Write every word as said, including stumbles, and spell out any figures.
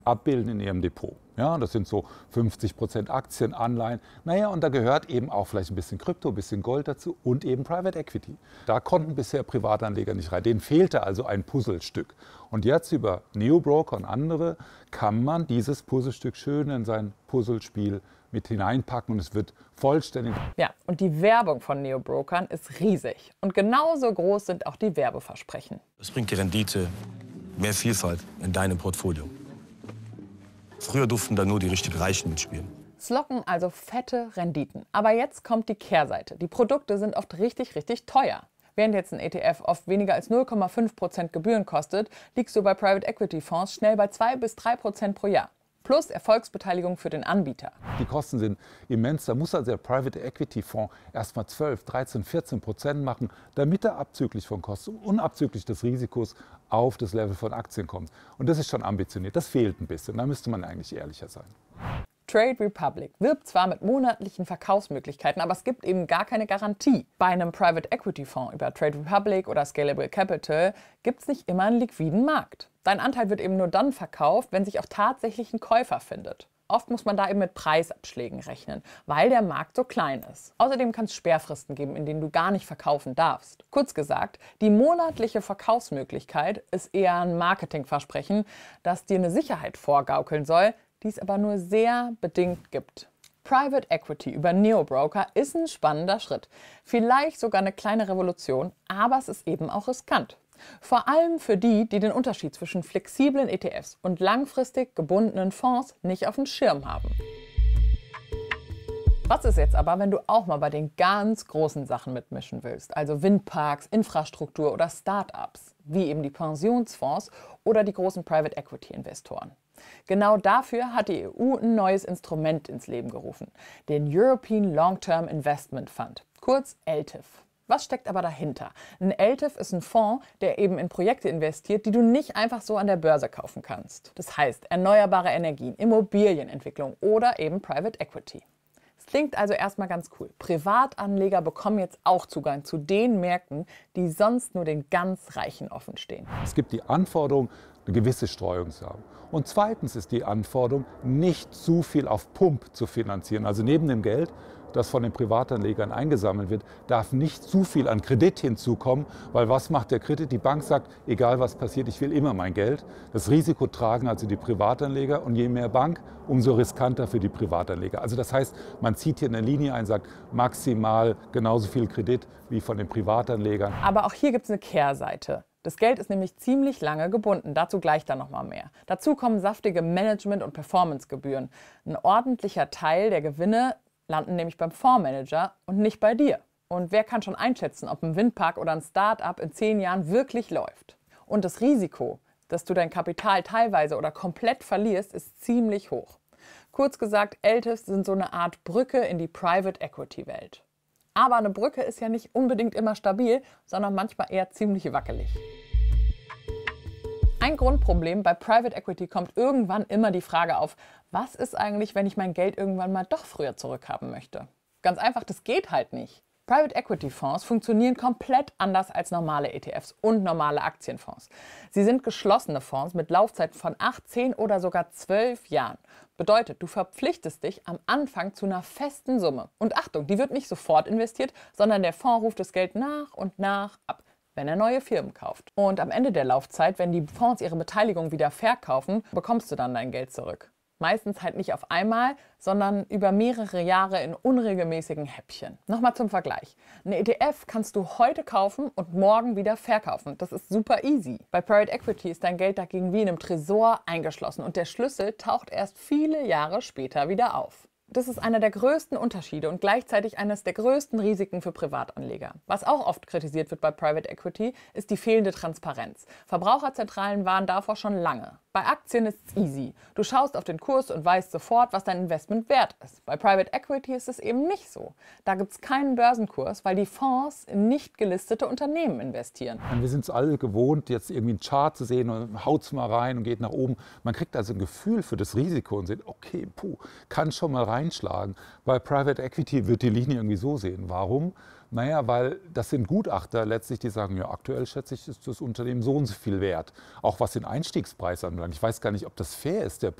abbilden in ihrem Depot. Ja, das sind so fünfzig Prozent Aktien, Anleihen. Naja, und da gehört eben auch vielleicht ein bisschen Krypto, ein bisschen Gold dazu und eben Private Equity. Da konnten bisher Privatanleger nicht rein. Denen fehlte also ein Puzzlestück. Und jetzt über Neobroker und andere kann man dieses Puzzlestück schön in sein Puzzlespiel mit hineinpacken und es wird vollständig. Ja, und die Werbung von Neobrokern ist riesig. Und genauso groß sind auch die Werbeversprechen. Das bringt die Rendite, mehr Vielfalt in deinem Portfolio. Früher durften da nur die richtig Reichen mitspielen. Es locken also fette Renditen. Aber jetzt kommt die Kehrseite. Die Produkte sind oft richtig, richtig teuer. Während jetzt ein E T F oft weniger als null Komma fünf Prozent Gebühren kostet, liegst du bei Private Equity Fonds schnell bei zwei bis drei Prozent pro Jahr. Plus Erfolgsbeteiligung für den Anbieter. Die Kosten sind immens. Da muss also der Private Equity Fonds erst mal zwölf, dreizehn, vierzehn Prozent machen, damit er abzüglich von Kosten, unabzüglich des Risikos auf das Level von Aktien kommt. Und das ist schon ambitioniert. Das fehlt ein bisschen. Da müsste man eigentlich ehrlicher sein. Trade Republic wirbt zwar mit monatlichen Verkaufsmöglichkeiten, aber es gibt eben gar keine Garantie. Bei einem Private Equity Fonds über Trade Republic oder Scalable Capital gibt es nicht immer einen liquiden Markt. Dein Anteil wird eben nur dann verkauft, wenn sich auch tatsächlich ein Käufer findet. Oft muss man da eben mit Preisabschlägen rechnen, weil der Markt so klein ist. Außerdem kann es Sperrfristen geben, in denen du gar nicht verkaufen darfst. Kurz gesagt, die monatliche Verkaufsmöglichkeit ist eher ein Marketingversprechen, das dir eine Sicherheit vorgaukeln soll, die es aber nur sehr bedingt gibt. Private Equity über Neobroker ist ein spannender Schritt. Vielleicht sogar eine kleine Revolution, aber es ist eben auch riskant. Vor allem für die, die den Unterschied zwischen flexiblen E T Fs und langfristig gebundenen Fonds nicht auf dem Schirm haben. Was ist jetzt aber, wenn du auch mal bei den ganz großen Sachen mitmischen willst? Also Windparks, Infrastruktur oder Start-ups, wie eben die Pensionsfonds oder die großen Private Equity Investoren. Genau dafür hat die E U ein neues Instrument ins Leben gerufen, den European Long-Term Investment Fund, kurz E L T I F. Was steckt aber dahinter? Ein E L T I F ist ein Fonds, der eben in Projekte investiert, die du nicht einfach so an der Börse kaufen kannst. Das heißt erneuerbare Energien, Immobilienentwicklung oder eben Private Equity. Es klingt also erstmal ganz cool. Privatanleger bekommen jetzt auch Zugang zu den Märkten, die sonst nur den ganz Reichen offen stehen. Es gibt die Anforderung, eine gewisse Streuung zu haben. Und zweitens ist die Anforderung, nicht zu viel auf Pump zu finanzieren. Also neben dem Geld, das von den Privatanlegern eingesammelt wird, darf nicht zu viel an Kredit hinzukommen, weil was macht der Kredit? Die Bank sagt, egal was passiert, ich will immer mein Geld. Das Risiko tragen also die Privatanleger und je mehr Bank, umso riskanter für die Privatanleger. Also das heißt, man zieht hier eine Linie ein, sagt maximal genauso viel Kredit wie von den Privatanlegern. Aber auch hier gibt es eine Kehrseite. Das Geld ist nämlich ziemlich lange gebunden, dazu gleich dann nochmal mehr. Dazu kommen saftige Management- und Performancegebühren. Ein ordentlicher Teil der Gewinne landen nämlich beim Fondsmanager und nicht bei dir. Und wer kann schon einschätzen, ob ein Windpark oder ein Start-up in zehn Jahren wirklich läuft? Und das Risiko, dass du dein Kapital teilweise oder komplett verlierst, ist ziemlich hoch. Kurz gesagt, E L T I Fs sind so eine Art Brücke in die Private Equity Welt. Aber eine Brücke ist ja nicht unbedingt immer stabil, sondern manchmal eher ziemlich wackelig. Ein Grundproblem bei Private Equity kommt irgendwann immer die Frage auf, was ist eigentlich, wenn ich mein Geld irgendwann mal doch früher zurückhaben möchte? Ganz einfach, das geht halt nicht. Private Equity Fonds funktionieren komplett anders als normale E T Fs und normale Aktienfonds. Sie sind geschlossene Fonds mit Laufzeiten von acht, zehn oder sogar zwölf Jahren. Bedeutet, du verpflichtest dich am Anfang zu einer festen Summe. Und Achtung, die wird nicht sofort investiert, sondern der Fonds ruft das Geld nach und nach ab, wenn er neue Firmen kauft. Und am Ende der Laufzeit, wenn die Fonds ihre Beteiligung wieder verkaufen, bekommst du dann dein Geld zurück. Meistens halt nicht auf einmal, sondern über mehrere Jahre in unregelmäßigen Häppchen. Nochmal zum Vergleich. Eine E T F kannst du heute kaufen und morgen wieder verkaufen. Das ist super easy. Bei Private Equity ist dein Geld dagegen wie in einem Tresor eingeschlossen und der Schlüssel taucht erst viele Jahre später wieder auf. Das ist einer der größten Unterschiede und gleichzeitig eines der größten Risiken für Privatanleger. Was auch oft kritisiert wird bei Private Equity, ist die fehlende Transparenz. Verbraucherzentralen waren davor schon lange. Bei Aktien ist es easy. Du schaust auf den Kurs und weißt sofort, was dein Investment wert ist. Bei Private Equity ist es eben nicht so. Da gibt es keinen Börsenkurs, weil die Fonds in nicht gelistete Unternehmen investieren. Wir sind es alle gewohnt, jetzt irgendwie einen Chart zu sehen und haut es mal rein und geht nach oben. Man kriegt also ein Gefühl für das Risiko und sieht, okay, puh, kann schon mal reinschlagen. Bei Private Equity wird die Linie irgendwie so sehen. Warum? Naja, weil das sind Gutachter letztlich, die sagen, ja, aktuell schätze ich, ist das Unternehmen so und so viel wert. Auch was den Einstiegspreis anbelangt. Ich weiß gar nicht, ob das fair ist, der